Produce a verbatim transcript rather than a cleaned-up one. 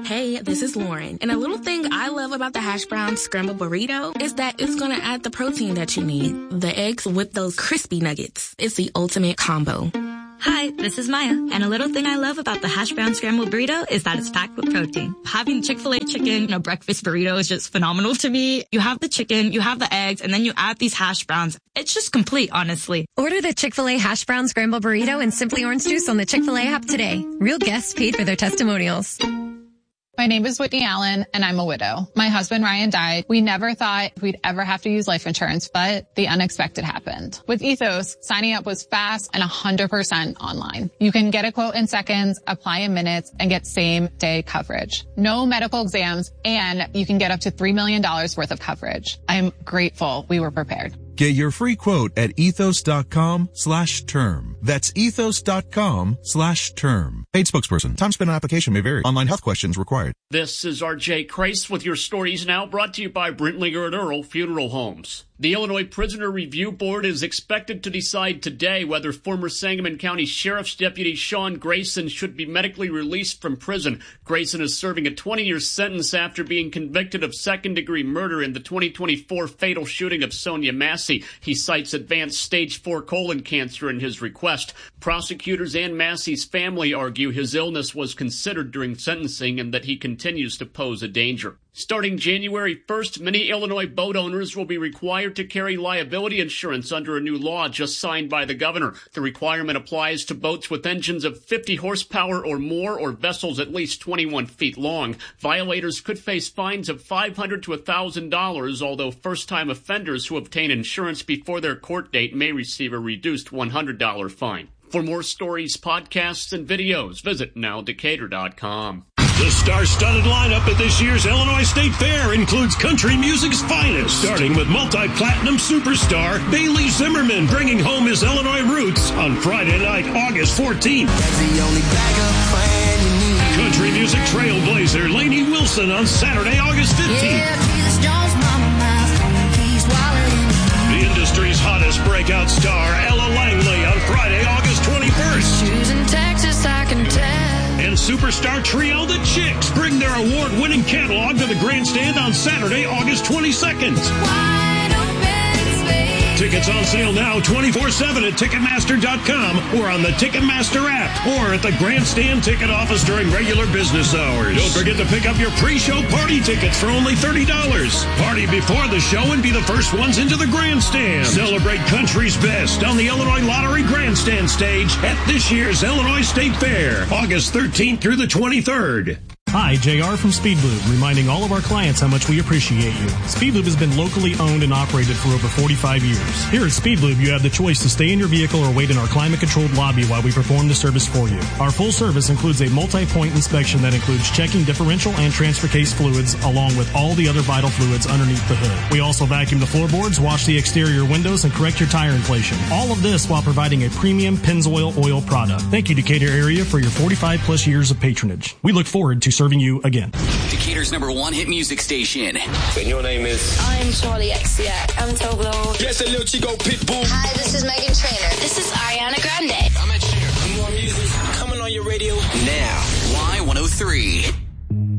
Hey, this is Lauren. And a little thing I love about the hash brown scrambled burrito is that it's going to add the protein that you need. The eggs with those crispy nuggets. It's the ultimate combo. Hi, this is Maya, and a little thing I love about the hash brown scrambled burrito is that it's packed with protein. Having Chick-fil-A chicken in a breakfast burrito is just phenomenal to me. You have the chicken, you have the eggs, and then you add these hash browns. It's just complete, honestly. Order the Chick-fil-A hash brown scrambled burrito and Simply Orange Juice on the Chick-fil-A app today. Real guests paid for their testimonials. My name is Whitney Allen, and I'm a widow. My husband, Ryan, died. We never thought we'd ever have to use life insurance, but the unexpected happened. With Ethos, signing up was fast and one hundred percent online. You can get a quote in seconds, apply in minutes, and get same-day coverage. No medical exams, and you can get up to three million dollars worth of coverage. I'm grateful we were prepared. Get your free quote at ethos.com slash term. That's ethos.com slash term. Paid spokesperson. Time spent on application may vary. Online health questions required. This is R J Kreis with your stories now, brought to you by Brentlinger and Earl Funeral Homes. The Illinois Prisoner Review Board is expected to decide today whether former Sangamon County Sheriff's Deputy Sean Grayson should be medically released from prison. Grayson is serving a twenty-year sentence after being convicted of second-degree murder in the twenty twenty-four fatal shooting of Sonia Massey. He cites advanced stage four colon cancer in his request. Prosecutors and Massey's family argue his illness was considered during sentencing and that he continues to pose a danger. Starting January first, many Illinois boat owners will be required to carry liability insurance under a new law just signed by the governor. The requirement applies to boats with engines of fifty horsepower or more or vessels at least twenty-one feet long. Violators could face fines of five hundred dollars to one thousand dollars, although first-time offenders who obtain insurance before their court date may receive a reduced one hundred dollars fine. For more stories, podcasts, and videos, visit now decatur dot com. The star-studded lineup at this year's Illinois State Fair includes country music's finest, starting with multi-platinum superstar Bailey Zimmerman bringing home his Illinois roots on Friday night, August fourteenth. That's the only backup plan you need. Country music trailblazer Lainey Wilson on Saturday, August fifteenth. Yeah, Jesus Jones, Mama Mouse, he's wildin'. The industry's hottest breakout star Ella Langley on Friday, August twenty-first. Shoes in Texas, I can tell. And superstar trio The Chicks bring their award-winning catalog to the grandstand on Saturday, August twenty-second. Wide open space. Tickets on sale now twenty-four seven at Ticketmaster dot com or on the Ticketmaster app or at the grandstand ticket office during regular business hours. Don't forget to pick up your pre-show party tickets for only thirty dollars. Party before the show and be the first ones into the grandstand. Celebrate country's best on the Illinois Lottery Grandstand stage at this year's Illinois State Fair, August thirteenth through the twenty-third. Hi, J R from Speedlube, reminding all of our clients how much we appreciate you. Speedlube has been locally owned and operated for over forty-five years. Here at Speedlube, you have the choice to stay in your vehicle or wait in our climate-controlled lobby while we perform the service for you. Our full service includes a multi-point inspection that includes checking differential and transfer case fluids, along with all the other vital fluids underneath the hood. We also vacuum the floorboards, wash the exterior windows, and correct your tire inflation. All of this while providing a premium Pennzoil oil product. Thank you, Decatur area, for your forty-five plus years of patronage. We look forward to serving you again. Decatur's number one hit music station. And your name is? I'm Charlie X C X. I'm Toblo. Yes, a little Chico Pitbull. Hi, this is Megan Trainor. This is Ariana Grande. I'm at Cher. More music coming on your radio. Now, Y one oh three.